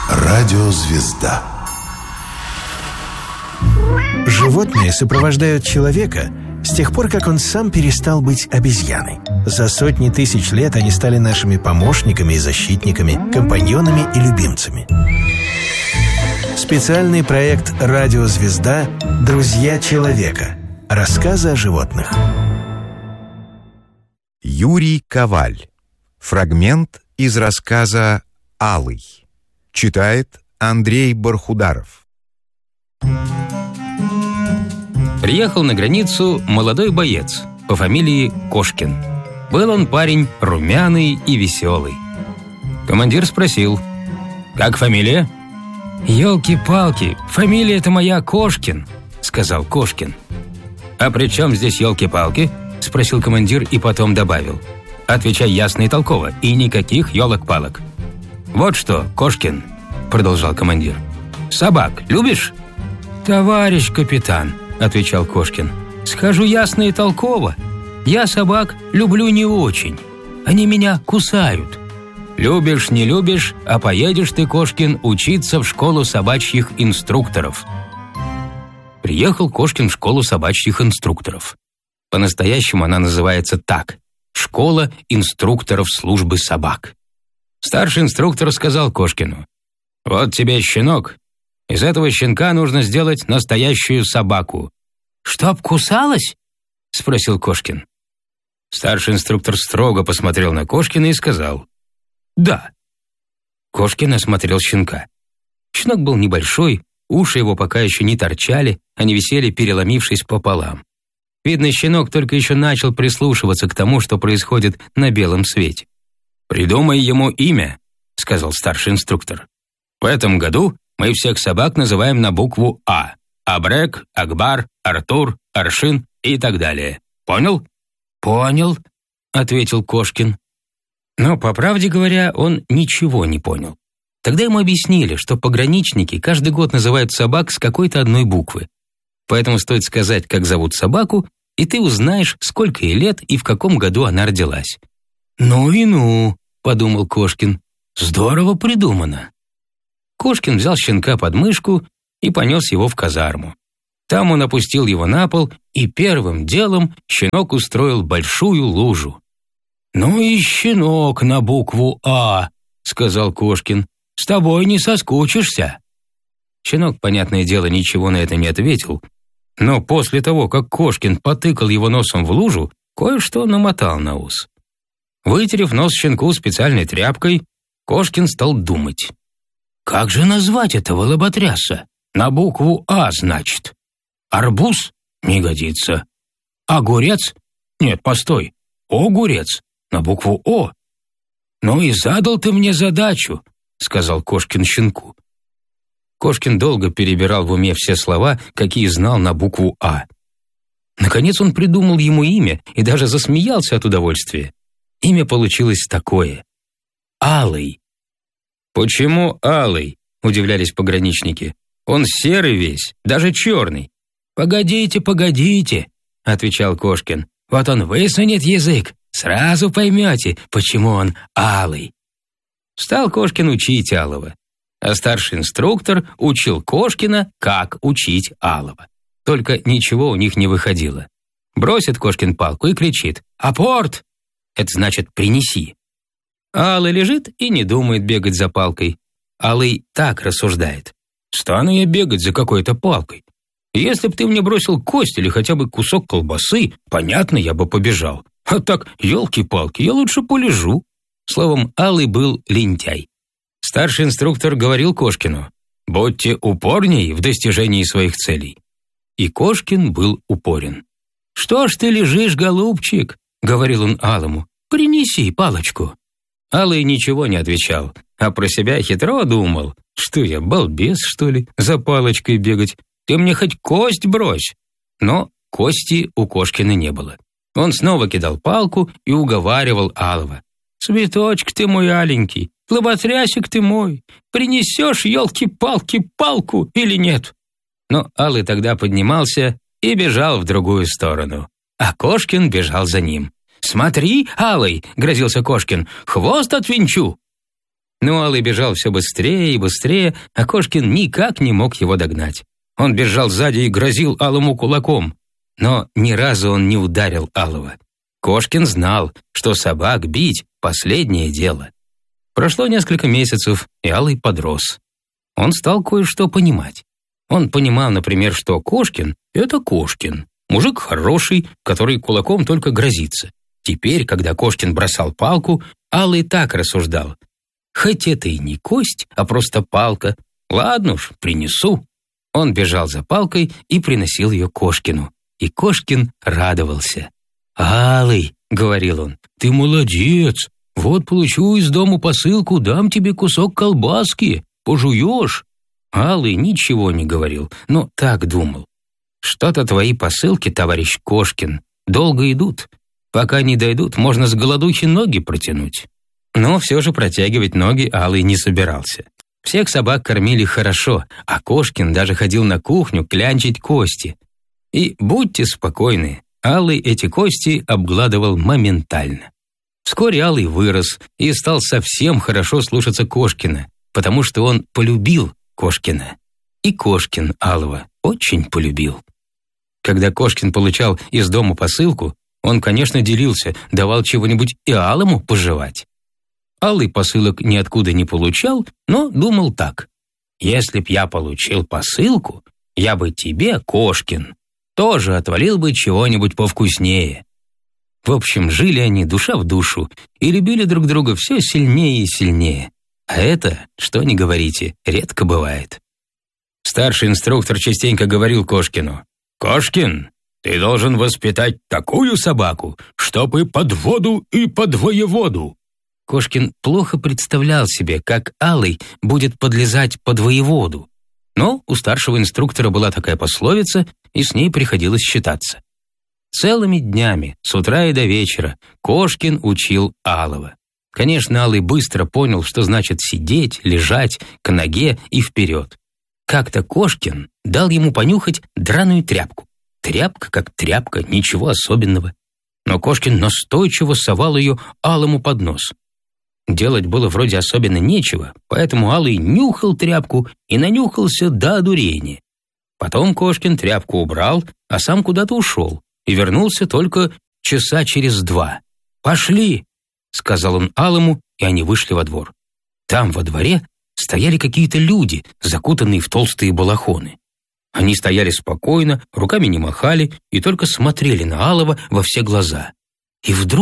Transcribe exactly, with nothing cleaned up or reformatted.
Радиозвезда. Животные сопровождают человека с тех пор, как он сам перестал быть обезьяной. За сотни тысяч лет они стали нашими помощниками и защитниками, компаньонами и любимцами. Специальный проект «Радиозвезда. Друзья человека». Рассказы о животных. Юрий Коваль. Фрагмент из рассказа «Алый». Читает Андрей Бархударов. Приехал на границу молодой боец по фамилии Кошкин. Был он парень румяный и веселый. Командир спросил: «Как фамилия?» «Елки-палки, фамилия-то моя Кошкин», — сказал Кошкин. «А при чем здесь елки-палки?» — спросил командир и потом добавил: «Отвечай ясно и толково, и никаких елок-палок». «Вот что, Кошкин», — продолжал командир, — «собак любишь?» «Товарищ капитан», — отвечал Кошкин, — «скажу ясно и толково. Я собак люблю не очень. Они меня кусают». «Любишь, не любишь, а поедешь ты, Кошкин, учиться в школу собачьих инструкторов». Приехал Кошкин в школу собачьих инструкторов. По-настоящему она называется так: «Школа инструкторов службы собак». Старший инструктор сказал Кошкину: «Вот тебе щенок. Из этого щенка нужно сделать настоящую собаку». «Чтоб кусалась?» — спросил Кошкин. Старший инструктор строго посмотрел на Кошкина и сказал: «Да». Кошкин осмотрел щенка. Щенок был небольшой, уши его пока еще не торчали, они висели, переломившись пополам. Видно, щенок только еще начал прислушиваться к тому, что происходит на белом свете. «Придумай ему имя», — сказал старший инструктор. «В этом году мы всех собак называем на букву «А». Абрек, Акбар, Артур, Аршин и так далее. Понял?» «Понял», — ответил Кошкин. Но, по правде говоря, он ничего не понял. Тогда ему объяснили, что пограничники каждый год называют собак с какой-то одной буквы. Поэтому стоит сказать, как зовут собаку, и ты узнаешь, сколько ей лет и в каком году она родилась. «Ну и ну», — подумал Кошкин, — «здорово придумано». Кошкин взял щенка под мышку и понес его в казарму. Там он опустил его на пол, и первым делом щенок устроил большую лужу. «Ну и щенок на букву «А», — сказал Кошкин, — «с тобой не соскучишься». Щенок, понятное дело, ничего на это не ответил, но после того, как Кошкин потыкал его носом в лужу, кое-что намотал на ус. Вытерев нос щенку специальной тряпкой, Кошкин стал думать. «Как же назвать этого лоботряса? На букву «А», значит. Арбуз? Не годится. Огурец? Нет, постой. Огурец. На букву «О». «Ну и задал ты мне задачу», — сказал Кошкин щенку. Кошкин долго перебирал в уме все слова, какие знал на букву «А». Наконец он придумал ему имя и даже засмеялся от удовольствия. Имя получилось такое — Алый. «Почему Алый?» — удивлялись пограничники. «Он серый весь, даже черный». «Погодите, погодите», — отвечал Кошкин. «Вот он высунет язык, сразу поймете, почему он алый». Стал Кошкин учить Алого, а старший инструктор учил Кошкина, как учить Алого. Только ничего у них не выходило. Бросит Кошкин палку и кричит: «Апорт!» Это значит «принеси». Алый лежит и не думает бегать за палкой. Алый так рассуждает: «Стану я бегать за какой-то палкой. Если б ты мне бросил кость или хотя бы кусок колбасы, понятно, я бы побежал. А так, елки-палки, я лучше полежу». Словом, Алый был лентяй. Старший инструктор говорил Кошкину: «Будьте упорней в достижении своих целей». И Кошкин был упорен. «Что ж ты лежишь, голубчик?» — говорил он Алому. «Принеси палочку». Алый ничего не отвечал, а про себя хитро думал: «Что я, балбес, что ли, за палочкой бегать? Ты мне хоть кость брось». Но кости у Кошкина не было. Он снова кидал палку и уговаривал Алого: «Цветочек ты мой аленький, лоботрясик ты мой, принесешь, елки-палки, палку или нет?» Но Алый тогда поднимался и бежал в другую сторону, а Кошкин бежал за ним. «Смотри, Алый!» — грозился Кошкин. «Хвост отвинчу!» Но Алый бежал все быстрее и быстрее, а Кошкин никак не мог его догнать. Он бежал сзади и грозил Алому кулаком. Но ни разу он не ударил Алого. Кошкин знал, что собак бить – последнее дело. Прошло несколько месяцев, и Алый подрос. Он стал кое-что понимать. Он понимал, например, что Кошкин – это Кошкин, мужик хороший, который кулаком только грозится. Теперь, когда Кошкин бросал палку, Алый так рассуждал. Хоть это и не кость, а просто палка. Ладно уж, принесу. Он бежал за палкой и приносил ее Кошкину. И Кошкин радовался. «Алый», — говорил он, — «ты молодец. Вот получу из дому посылку, дам тебе кусок колбаски. Пожуешь?» Алый ничего не говорил, но так думал. «Что-то твои посылки, товарищ Кошкин, долго идут. Пока не дойдут, можно с голодухи ноги протянуть». Но все же протягивать ноги Алый не собирался. Всех собак кормили хорошо, а Кошкин даже ходил на кухню клянчить кости. И будьте спокойны, Алый эти кости обгладывал моментально. Вскоре Алый вырос и стал совсем хорошо слушаться Кошкина, потому что он полюбил Кошкина. И Кошкин Алого очень полюбил. Когда Кошкин получал из дома посылку, он, конечно, делился, давал чего-нибудь и Алому пожевать. Алый посылок ниоткуда не получал, но думал так. «Если б я получил посылку, я бы тебе, Кошкин, тоже отвалил бы чего-нибудь повкуснее». В общем, жили они душа в душу и любили друг друга все сильнее и сильнее. А это, что ни говорите, редко бывает. Старший инструктор частенько говорил Кошкину: «Кошкин, ты должен воспитать такую собаку, чтоб и под воду, и под воеводу». Кошкин плохо представлял себе, как Алый будет подлезать под воеводу. Но у старшего инструктора была такая пословица, и с ней приходилось считаться. Целыми днями, с утра и до вечера, Кошкин учил Алого. Конечно, Алый быстро понял, что значит сидеть, лежать, к ноге и вперед. Как-то Кошкин дал ему понюхать драную тряпку. Тряпка как тряпка, ничего особенного. Но Кошкин настойчиво совал ее Алому под нос. Делать было вроде особенно нечего, поэтому Алый нюхал тряпку и нанюхался до одурения. Потом Кошкин тряпку убрал, а сам куда-то ушел и вернулся только часа через два. «Пошли!» — сказал он Алому, и они вышли во двор. Там, во дворе, стояли какие-то люди, закутанные в толстые балахоны. Они стояли спокойно, руками не махали и только смотрели на Алова во все глаза. И вдруг